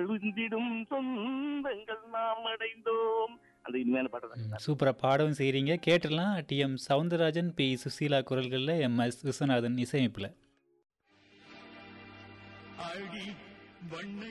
வாழ்ந்திடும் சொந்தங்கள் நாம் அடைந்தோம். அந்த இனிமையான பாட்டு தான் சார். சூப்பராக பாடவும் செய்கிறீங்க. கேட்டுடலாம். டி.எம். சவுந்தரராஜன், பி. சுசீலா குரல்களில் எம்.எஸ். விஸ்வநாதன் இசையமைப்பில். அடி வண்ண